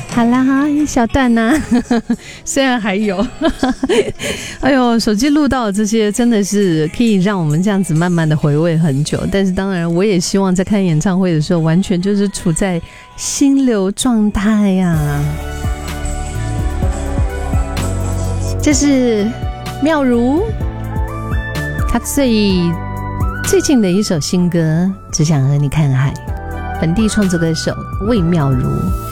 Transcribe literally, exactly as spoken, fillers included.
好啦，一小段呢、啊，虽然还有，哎呦，手机录到的这些真的是可以让我们这样子慢慢的回味很久。但是当然，我也希望在看演唱会的时候，完全就是处在心流状态呀、啊。这是妙如，他最最近的一首新歌《只想和你看海》，本地创作歌手魏妙如。